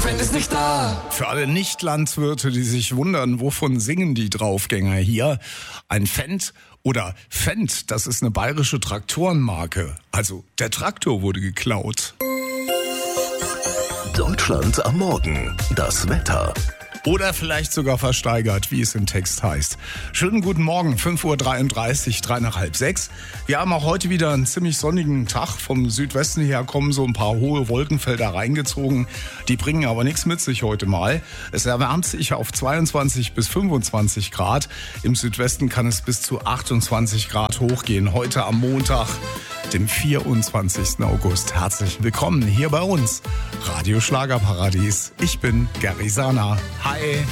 Fendt ist nicht da. Für alle Nicht-Landwirte, die sich wundern, wovon singen die Draufgänger hier? Ein Fendt oder Fendt, das ist eine bayerische Traktorenmarke. Also der Traktor wurde geklaut. Deutschland am Morgen. Das Wetter. Oder vielleicht sogar versteigert, wie es im Text heißt. Schönen guten Morgen, 5.33 Uhr, 3 nach halb 6. Wir haben auch heute wieder einen ziemlich sonnigen Tag. Vom Südwesten her kommen so ein paar hohe Wolkenfelder reingezogen. Die bringen aber nichts mit sich heute mal. Es erwärmt sich auf 22 bis 25 Grad. Im Südwesten kann es bis zu 28 Grad hochgehen. Heute am Montag, dem 24. August. Herzlich willkommen hier bei uns. Radio Schlagerparadies. Ich bin Gary Sana. Hi.